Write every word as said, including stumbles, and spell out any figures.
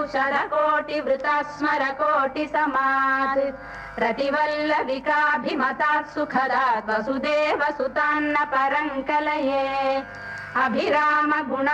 शरकोटिवृता स्मर कोटि समात् रतिवल्लविकाभिमतात् सुखदात् वसुदेव सुतान्न परं कलये अभिराम गुण